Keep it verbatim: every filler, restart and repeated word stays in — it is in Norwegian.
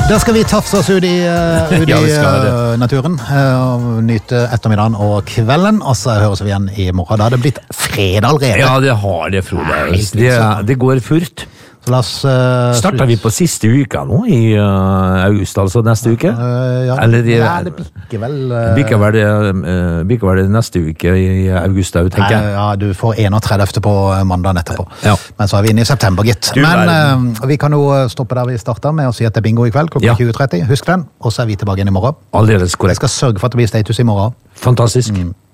Da skal vi tafse oss ut i, uh, ut Ja, vi i skal det. uh, naturen uh, og nyte ettermiddagen og kvelden, og så høres vi igjen i morgen. Da har det blitt fredag allerede. Ja, det har det, Frode. Nei, Det, det går fort. Så la oss uh, Starter vi på siste uka nå, i uh, august, altså neste uke? Uh, ja, Eller det, ja, det bikker vel uh, bikker vel det, uh, bikker vel det neste uke i august, da, tenker jeg. Nei, ja, du får enogtredivte på mandagen etterpå. Ja. Men så er vi inne i september, gitt. Du Men verden. uh, vi kan jo stoppe der vi startet med å si at det er bingo i kveld, klokka Ja. tjue tretti. Husk den, og så er vi tilbake igjen i morgen. Aldeles Jeg korrekt. skal sørge for at det blir status i morgen. Fantastisk. Mm.